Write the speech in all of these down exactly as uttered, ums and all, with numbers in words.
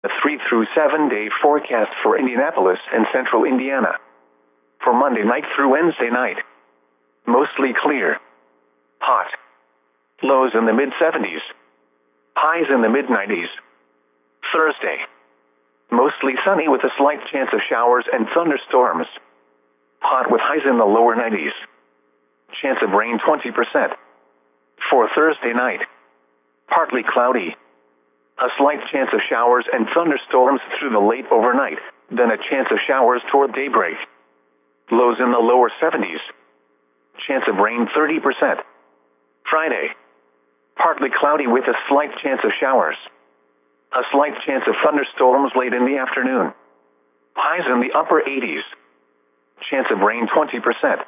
A three through seven day forecast for Indianapolis and central Indiana. For Monday night through Wednesday night. Mostly clear. Hot. Lows in the mid seventies. Highs in the mid nineties. Thursday. Mostly sunny with a slight chance of showers and thunderstorms. Hot with highs in the lower nineties. Chance of rain twenty percent. For Thursday night. Partly cloudy. A slight chance of showers and thunderstorms through the late overnight, then a chance of showers toward daybreak. Lows in the lower seventies. Chance of rain thirty percent. Friday. Partly cloudy with a slight chance of showers. A slight chance of thunderstorms late in the afternoon. Highs in the upper eighties. Chance of rain twenty percent.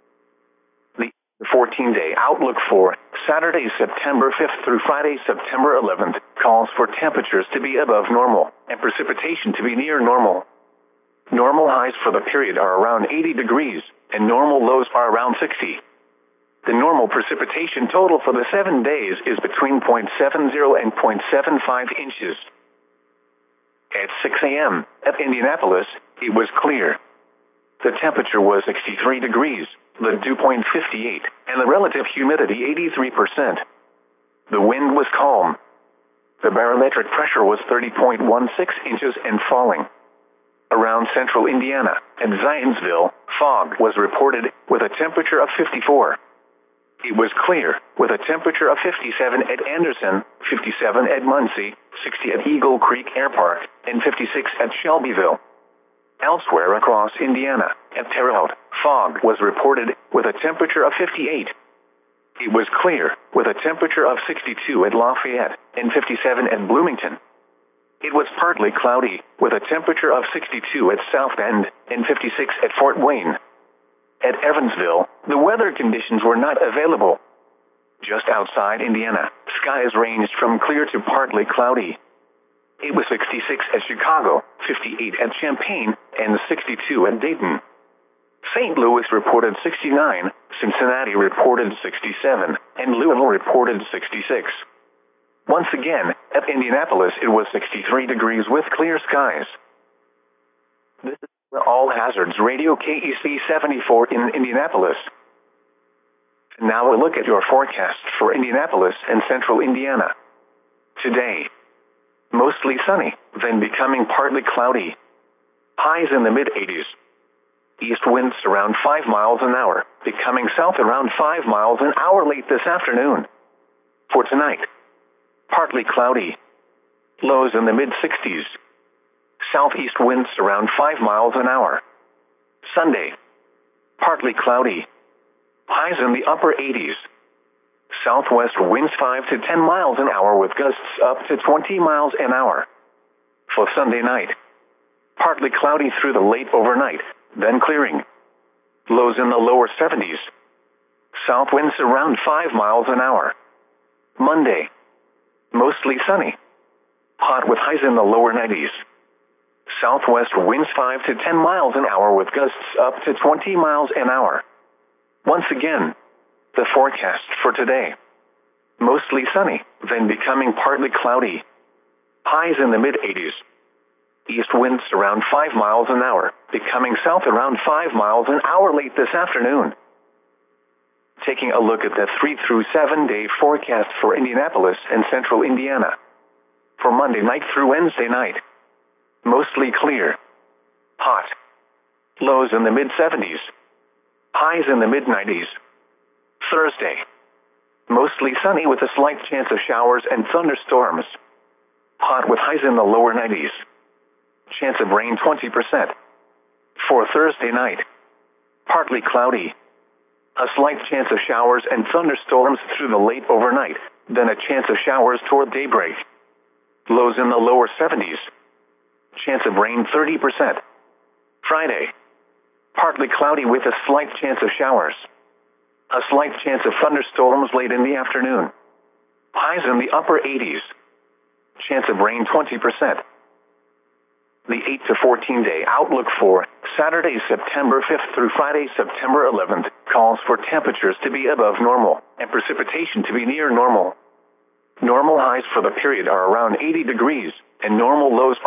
The fourteen-day outlook for Saturday, September fifth through Friday, September eleventh, calls for temperatures to be above normal and precipitation to be near normal. Normal highs for the period are around eighty degrees, and normal lows are around sixty. The normal precipitation total for the seven days is between zero point seven zero and zero point seven five inches. At six a m at Indianapolis, it was clear. The temperature was sixty-three degrees, the dew point fifty-eight, and the relative humidity eighty-three percent. The wind was calm. The barometric pressure was thirty point one six inches and falling. Around central Indiana and Zionsville, fog was reported with a temperature of fifty-four. It was clear, with a temperature of fifty-seven at Anderson, fifty-seven at Muncie, sixty at Eagle Creek Air Park, and fifty-six at Shelbyville. Elsewhere across Indiana, at Terre Haute, fog was reported with a temperature of fifty-eight. It was clear, with a temperature of sixty-two at Lafayette, and fifty-seven at Bloomington. It was partly cloudy, with a temperature of sixty-two at South Bend, and fifty-six at Fort Wayne. At Evansville, the weather conditions were not available. Just outside Indiana, skies ranged from clear to partly cloudy. It was sixty-six at Chicago, fifty-eight at Champaign, and sixty-two at Dayton. Saint Louis reported sixty-nine, Cincinnati reported sixty-seven, and Louisville reported sixty-six. Once again, at Indianapolis it was sixty-three degrees with clear skies. This is All Hazards Radio K E C seventy-four in Indianapolis. Now a look at your forecast for Indianapolis and central Indiana. Today, mostly sunny, then becoming partly cloudy. Highs in the mid eighties. East winds around five miles an hour, becoming south around five miles an hour late this afternoon. For tonight, partly cloudy. Lows in the mid sixties. Southeast winds around five miles an hour. Sunday, partly cloudy. Highs in the upper eighties. Southwest winds five to ten miles an hour with gusts up to twenty miles an hour. For Sunday night, partly cloudy through the late overnight, then clearing. Lows in the lower seventies. South winds around five miles an hour. Monday, mostly sunny. Hot with highs in the lower nineties. Southwest winds five to ten miles an hour with gusts up to twenty miles an hour. Once again, the forecast for today. Mostly sunny, then becoming partly cloudy. Highs in the mid eighties. East winds around five miles an hour, becoming south around five miles an hour late this afternoon. Taking a look at the three through seven day forecast for Indianapolis and central Indiana. For Monday night through Wednesday night. Mostly clear. Hot. Lows in the mid seventies. Highs in the mid nineties. Thursday. Mostly sunny with a slight chance of showers and thunderstorms. Hot with highs in the lower nineties. Chance of rain twenty percent. For Thursday night. Partly cloudy. A slight chance of showers and thunderstorms through the late overnight, then a chance of showers toward daybreak. Lows in the lower seventies. Chance of rain thirty percent. Friday. Partly cloudy with a slight chance of showers. A slight chance of thunderstorms late in the afternoon. Highs in the upper eighties. Chance of rain twenty percent. The eight to fourteen day outlook for Saturday, September fifth through Friday, September eleventh, calls for temperatures to be above normal and precipitation to be near normal. Normal highs for the period are around eighty degrees, and normal lows